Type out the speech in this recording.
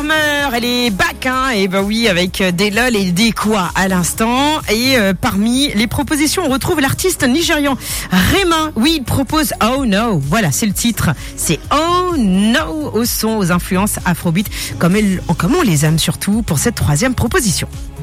Summer, elle est back, hein, et ben oui, avec des lol et des quoi à l'instant. Et parmi les propositions, on retrouve l'artiste nigérian Rema. Oui, il propose Oh No. Voilà, c'est le titre. C'est Oh No au son, aux influences afrobeat, comme on les aime surtout pour cette troisième proposition.